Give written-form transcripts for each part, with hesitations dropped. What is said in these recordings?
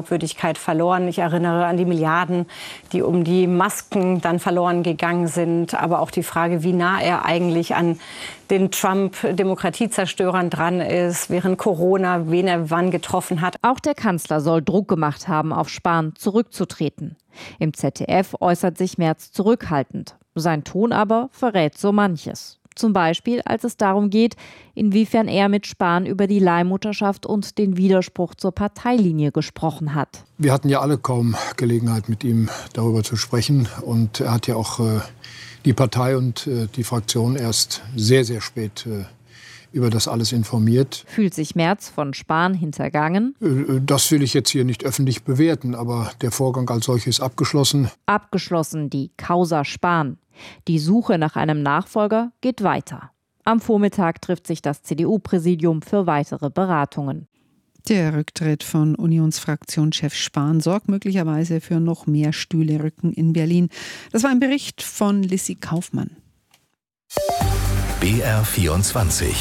Glaubwürdigkeit verloren. Ich erinnere an die Milliarden, die um die Masken dann verloren gegangen sind. Aber auch die Frage, wie nah er eigentlich an den Trump-Demokratiezerstörern dran ist, während Corona, wen er wann getroffen hat. Auch der Kanzler soll Druck gemacht haben, auf Spahn zurückzutreten. Im ZDF äußert sich Merz zurückhaltend. Sein Ton aber verrät so manches. Zum Beispiel, als es darum geht, inwiefern er mit Spahn über die Leihmutterschaft und den Widerspruch zur Parteilinie gesprochen hat. Wir hatten ja alle kaum Gelegenheit, mit ihm darüber zu sprechen. Und er hat ja auch die Partei und die Fraktion erst sehr, sehr spät über das alles informiert. Fühlt sich Merz von Spahn hintergangen? Das will ich jetzt hier nicht öffentlich bewerten, aber der Vorgang als solches ist abgeschlossen. Abgeschlossen, die Causa Spahn. Die Suche nach einem Nachfolger geht weiter. Am Vormittag trifft sich das CDU-Präsidium für weitere Beratungen. Der Rücktritt von Unionsfraktionschef Spahn sorgt möglicherweise für noch mehr Stühlerücken in Berlin. Das war ein Bericht von Lissy Kaufmann. BR24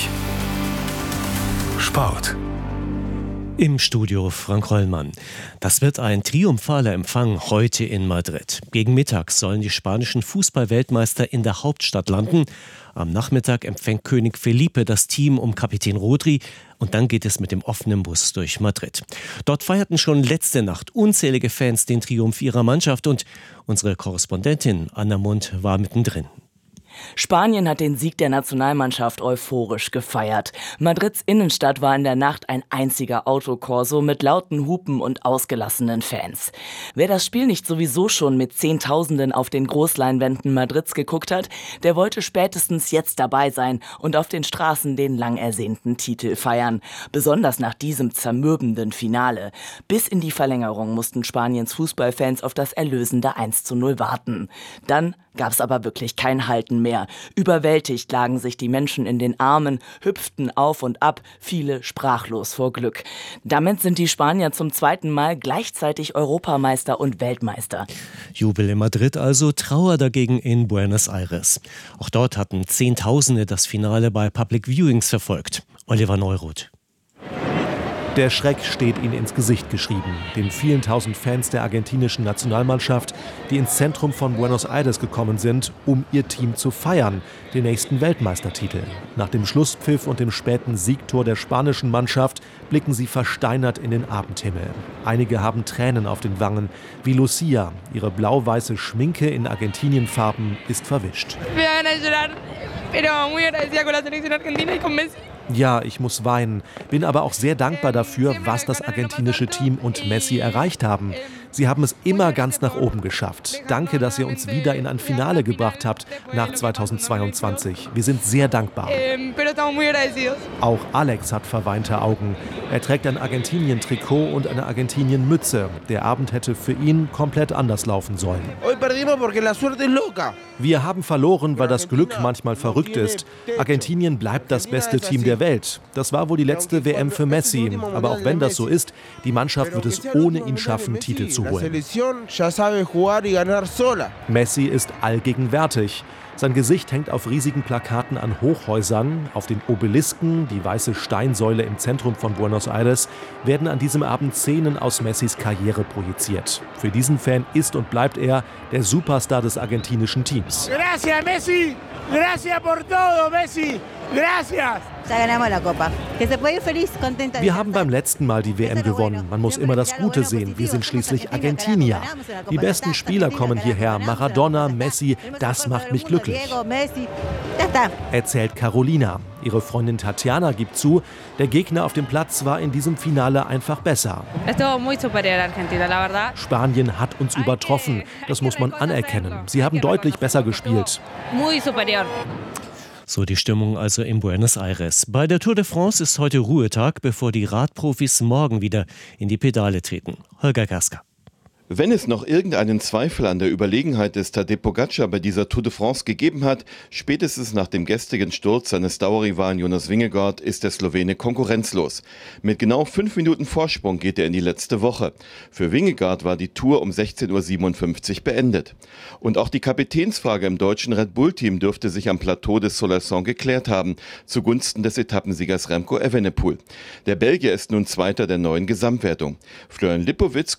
Sport. Im Studio Frank Rollmann. Das wird ein triumphaler Empfang heute in Madrid. Gegen Mittag sollen die spanischen Fußball-Weltmeister in der Hauptstadt landen. Am Nachmittag empfängt König Felipe das Team um Kapitän Rodri und dann geht es mit dem offenen Bus durch Madrid. Dort feierten schon letzte Nacht unzählige Fans den Triumph ihrer Mannschaft und unsere Korrespondentin Anna Mund war mittendrin. Spanien hat den Sieg der Nationalmannschaft euphorisch gefeiert. Madrids Innenstadt war in der Nacht ein einziger Autokorso mit lauten Hupen und ausgelassenen Fans. Wer das Spiel nicht sowieso schon mit Zehntausenden auf den Großleinwänden Madrids geguckt hat, der wollte spätestens jetzt dabei sein und auf den Straßen den lang ersehnten Titel feiern. Besonders nach diesem zermürbenden Finale. Bis in die Verlängerung mussten Spaniens Fußballfans auf das erlösende 1:0 warten. Dann gab es aber wirklich kein Halten mehr. Überwältigt lagen sich die Menschen in den Armen, hüpften auf und ab, viele sprachlos vor Glück. Damit sind die Spanier zum zweiten Mal gleichzeitig Europameister und Weltmeister. Jubel in Madrid also, Trauer dagegen in Buenos Aires. Auch dort hatten Zehntausende das Finale bei Public Viewings verfolgt. Oliver Neuroth. Der Schreck steht ihnen ins Gesicht geschrieben, den vielen tausend Fans der argentinischen Nationalmannschaft, die ins Zentrum von Buenos Aires gekommen sind, um ihr Team zu feiern, den nächsten Weltmeistertitel. Nach dem Schlusspfiff und dem späten Siegtor der spanischen Mannschaft blicken sie versteinert in den Abendhimmel. Einige haben Tränen auf den Wangen, wie Lucia. Ihre blau-weiße Schminke in Argentinienfarben ist verwischt. Ja, ich muss weinen, bin aber auch sehr dankbar dafür, was das argentinische Team und Messi erreicht haben. Sie haben es immer ganz nach oben geschafft. Danke, dass ihr uns wieder in ein Finale gebracht habt nach 2022. Wir sind sehr dankbar. Auch Alex hat verweinte Augen. Er trägt ein Argentinien-Trikot und eine Argentinien-Mütze. Der Abend hätte für ihn komplett anders laufen sollen. Wir haben verloren, weil das Glück manchmal verrückt ist. Argentinien bleibt das beste Team der Welt. Das war wohl die letzte WM für Messi. Aber auch wenn das so ist, die Mannschaft wird es ohne ihn schaffen, Titel zu holen. Messi ist allgegenwärtig. Sein Gesicht hängt auf riesigen Plakaten an Hochhäusern. Auf den Obelisken, die weiße Steinsäule im Zentrum von Buenos Aires, werden an diesem Abend Szenen aus Messis Karriere projiziert. Für diesen Fan ist und bleibt er der Superstar des argentinischen Teams. Gracias, Messi! Gracias por todo, Messi! Gracias! Wir haben beim letzten Mal die WM gewonnen. Man muss immer das Gute sehen. Wir sind schließlich Argentinier. Die besten Spieler kommen hierher. Maradona, Messi, das macht mich glücklich. Erzählt Carolina. Ihre Freundin Tatjana gibt zu, der Gegner auf dem Platz war in diesem Finale einfach besser. Spanien hat uns übertroffen. Das muss man anerkennen. Sie haben deutlich besser gespielt. So die Stimmung also in Buenos Aires. Bei der Tour de France ist heute Ruhetag, bevor die Radprofis morgen wieder in die Pedale treten. Holger Gaska. Wenn es noch irgendeinen Zweifel an der Überlegenheit des Tadej Pogačar bei dieser Tour de France gegeben hat, spätestens nach dem gestrigen Sturz seines Dauerrivalen Jonas Vingegaard ist der Slowene konkurrenzlos. Mit genau 5 Minuten Vorsprung geht er in die letzte Woche. Für Vingegaard war die Tour um 16:57 Uhr beendet. Und auch die Kapitänsfrage im deutschen Red Bull-Team dürfte sich am Plateau des Solerson geklärt haben, zugunsten des Etappensiegers Remco Evenepoel. Der Belgier ist nun Zweiter der neuen Gesamtwertung. Florian Lipowitz